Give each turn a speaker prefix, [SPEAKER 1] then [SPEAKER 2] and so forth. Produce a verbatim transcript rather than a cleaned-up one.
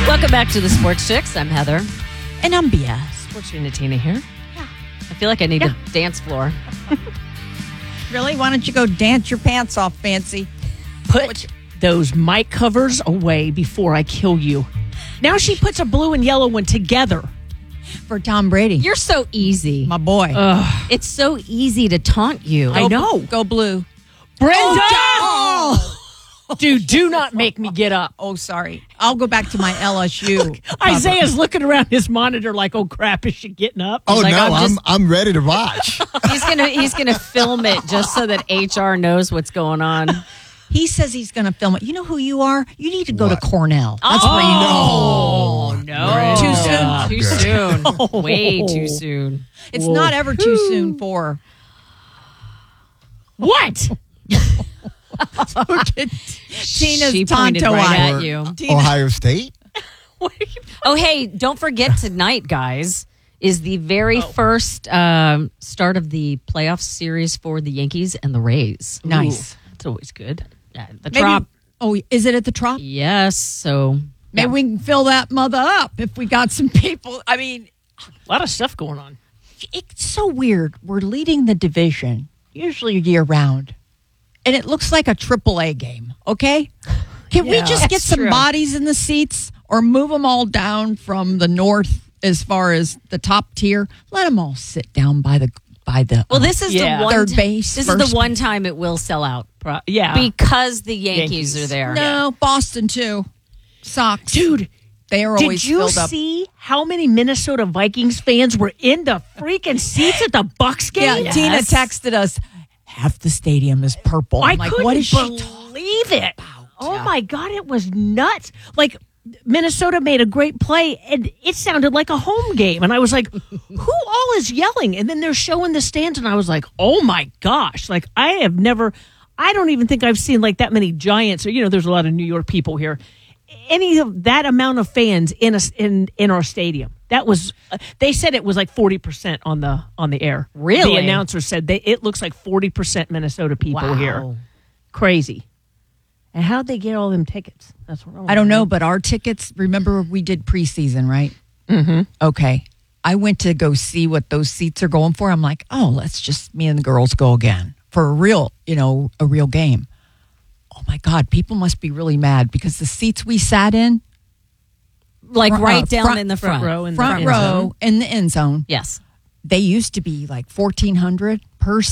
[SPEAKER 1] Welcome back to the Sports Chicks. I'm Heather.
[SPEAKER 2] And I'm Bia.
[SPEAKER 1] Sports Unit Tina here. Yeah. I feel like I need
[SPEAKER 2] Yeah.
[SPEAKER 1] a dance floor.
[SPEAKER 2] Really? Why don't you go dance your pants off, Fancy?
[SPEAKER 3] Put those mic covers away before I kill you. Now she puts a blue and yellow one together.
[SPEAKER 2] For Tom Brady.
[SPEAKER 1] You're so easy.
[SPEAKER 2] My boy.
[SPEAKER 3] Ugh.
[SPEAKER 1] It's so easy to taunt you.
[SPEAKER 3] I know.
[SPEAKER 2] Go blue.
[SPEAKER 3] Brenda!
[SPEAKER 2] Oh,
[SPEAKER 3] Dude, do not make me get up.
[SPEAKER 2] Oh, sorry. I'll go back to my L S U.
[SPEAKER 3] Isaiah's looking around his monitor like, oh, crap, is she getting up?
[SPEAKER 4] Oh,
[SPEAKER 1] He's like,
[SPEAKER 4] no,
[SPEAKER 1] I'm
[SPEAKER 4] I'm,
[SPEAKER 1] just-
[SPEAKER 4] I'm ready to watch.
[SPEAKER 1] He's gonna he's gonna film it just so that H R knows what's going on.
[SPEAKER 2] He says he's going to film it. You know who you are? You need to go
[SPEAKER 4] What?
[SPEAKER 2] to Cornell. That's
[SPEAKER 1] Oh,
[SPEAKER 2] where you
[SPEAKER 4] no.
[SPEAKER 1] No,
[SPEAKER 2] Too soon.
[SPEAKER 1] Too soon. Way too soon.
[SPEAKER 2] It's
[SPEAKER 3] Whoa.
[SPEAKER 2] not ever too soon for.
[SPEAKER 3] What?
[SPEAKER 2] Tina's
[SPEAKER 1] She pointed
[SPEAKER 2] Tonto
[SPEAKER 1] right
[SPEAKER 2] eye.
[SPEAKER 1] at you.
[SPEAKER 4] Ohio State?
[SPEAKER 1] Oh, hey, don't forget tonight, guys, is the very first um, start of the playoff series for the Yankees and the Rays.
[SPEAKER 2] Nice.
[SPEAKER 3] Ooh, that's always good.
[SPEAKER 1] Yeah, the
[SPEAKER 2] Maybe,
[SPEAKER 1] Trop.
[SPEAKER 2] oh, is it at the Trop?
[SPEAKER 1] Yes, so
[SPEAKER 2] Maybe we can fill that mother up if we got some people. I mean,
[SPEAKER 3] A lot of stuff going on.
[SPEAKER 2] it's so weird. We're leading the division, usually year round, and it looks like a triple A game, okay? Can we
[SPEAKER 3] Yeah.
[SPEAKER 2] just get
[SPEAKER 1] That's
[SPEAKER 2] some
[SPEAKER 1] true.
[SPEAKER 2] bodies in the seats or move them all down from the north as far as the top tier? Let them all sit down by the by the
[SPEAKER 1] well,
[SPEAKER 2] uh,
[SPEAKER 1] this is
[SPEAKER 3] Yeah.
[SPEAKER 1] the one
[SPEAKER 2] third
[SPEAKER 1] ti-
[SPEAKER 2] base,
[SPEAKER 1] This is
[SPEAKER 2] first
[SPEAKER 1] the one time it will sell out
[SPEAKER 3] Pro- yeah.
[SPEAKER 1] because the Yankees,
[SPEAKER 3] Yankees.
[SPEAKER 1] are there.
[SPEAKER 2] No, Boston too. Sox.
[SPEAKER 3] Dude,
[SPEAKER 2] They are always
[SPEAKER 3] did you
[SPEAKER 2] filled up.
[SPEAKER 3] see how many Minnesota Vikings fans were in the freaking seats at the Bucks game?
[SPEAKER 2] Yeah, Tina texted us, half the stadium is purple.
[SPEAKER 3] I
[SPEAKER 2] I'm like,
[SPEAKER 3] couldn't
[SPEAKER 2] what is she
[SPEAKER 3] believe
[SPEAKER 2] talking
[SPEAKER 3] it. Oh my God, it was nuts. Like Minnesota made a great play and it sounded like a home game. And I was like, who all is yelling? And then they're showing the stands and I was like, oh my gosh. Like I have never, I don't even think I've seen like that many Giants or, you know, there's a lot of New York people here. Any of that amount of fans in a, in in our stadium. That was uh, they said it was like forty percent on the on the air.
[SPEAKER 1] Really?
[SPEAKER 3] The announcer said they it looks like forty percent Minnesota people
[SPEAKER 1] Wow.
[SPEAKER 3] here. Crazy. And how'd they get all them tickets? That's what
[SPEAKER 2] I don't know, but our tickets, remember we did preseason, right? Mm-hmm. Okay. I went to go see what those seats are going for. I'm like, oh, let's just, me and the girls go again for a real, you know, a real game. Oh my God, people must be really mad because the seats we sat in,
[SPEAKER 1] Like
[SPEAKER 2] Front-
[SPEAKER 1] right
[SPEAKER 2] uh,
[SPEAKER 1] down
[SPEAKER 2] front-
[SPEAKER 1] in the
[SPEAKER 3] front
[SPEAKER 1] front.
[SPEAKER 3] row in the
[SPEAKER 2] front
[SPEAKER 3] end
[SPEAKER 2] row
[SPEAKER 3] zone.
[SPEAKER 2] in the end zone,
[SPEAKER 1] Yes.
[SPEAKER 2] they used to be like fourteen hundred per